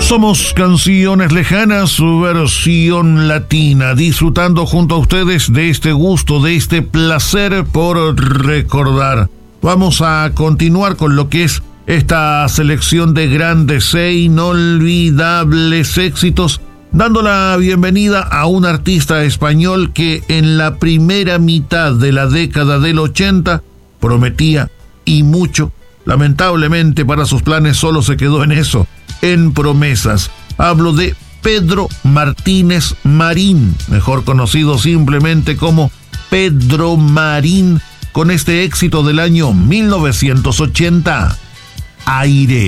Somos Canciones Lejanas, su versión latina, disfrutando junto a ustedes de este gusto, de este placer por recordar. Vamos a continuar con lo que es esta selección de grandes e inolvidables éxitos, dando la bienvenida a un artista español que en la primera mitad de la década del 80 prometía y mucho. Lamentablemente para sus planes solo se quedó en eso, en promesas. Hablo de Pedro Martínez Marín, mejor conocido simplemente como Pedro Marín, con este éxito del año 1980, Aire.